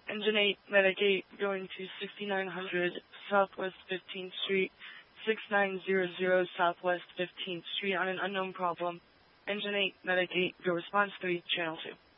Engine 8, Metagate, going to 6900 Southwest 15th Street, 6900 Southwest 15th Street on an unknown problem. Engine 8, Metagate, your response 3, Channel 2.